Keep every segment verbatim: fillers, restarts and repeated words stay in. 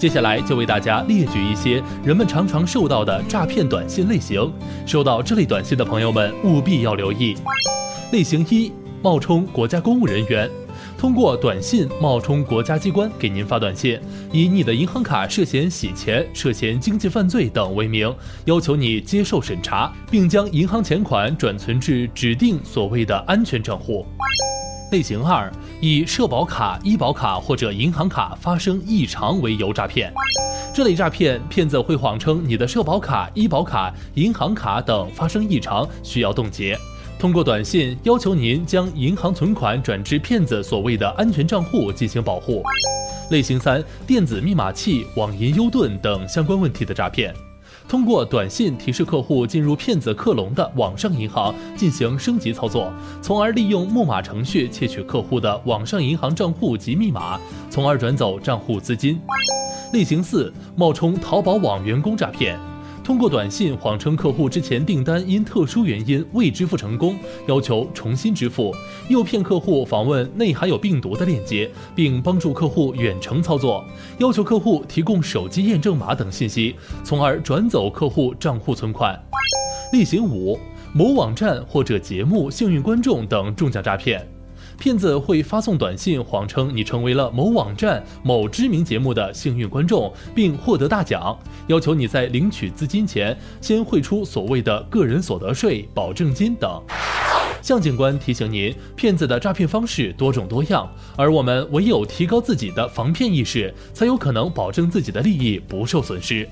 接下来就为大家列举一些人们常常受到的诈骗短信类型，收到这类短信的朋友们务必要留意。类型一，冒充国家公务人员，通过短信冒充国家机关给您发短信，以你的银行卡涉嫌洗钱、涉嫌经济犯罪等为名，要求你接受审查，并将银行钱款转存至指定所谓的安全账户。类型二，以社保卡、医保卡或者银行卡发生异常为由诈骗。这类诈骗，骗子会谎称你的社保卡、医保卡、银行卡等发生异常，需要冻结，通过短信要求您将银行存款转至骗子所谓的安全账户进行保护。类型三，电子密码器、网银优盾等相关问题的诈骗。通过短信提示客户进入骗子克隆的网上银行进行升级操作，从而利用木马程序窃取客户的网上银行账户及密码，从而转走账户资金。类型四，冒充淘宝网员工诈骗。通过短信谎称客户之前订单因特殊原因未支付成功，要求重新支付，诱骗客户访问内含有病毒的链接，并帮助客户远程操作，要求客户提供手机验证码等信息，从而转走客户账户存款。类型五，某网站或者节目幸运观众等中奖诈骗。骗子会发送短信谎称你成为了某网站、某知名节目的幸运观众，并获得大奖，要求你在领取资金前先汇出所谓的个人所得税、保证金等。向警官提醒您，骗子的诈骗方式多种多样，而我们唯有提高自己的防骗意识，才有可能保证自己的利益不受损失。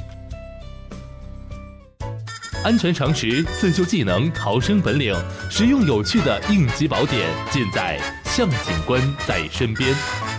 安全常识、自救技能、逃生本领，实用有趣的应急宝典，尽在向警官在身边。